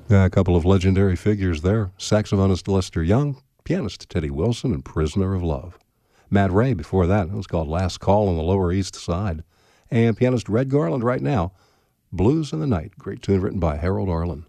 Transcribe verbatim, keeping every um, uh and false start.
Yeah, a couple of legendary figures there. Saxophonist Lester Young, pianist Teddy Wilson, and Prisoner of Love. Matt Ray before that. It was called Last Call on the Lower East Side. And pianist Red Garland right now, Blues in the Night. Great tune written by Harold Arlen.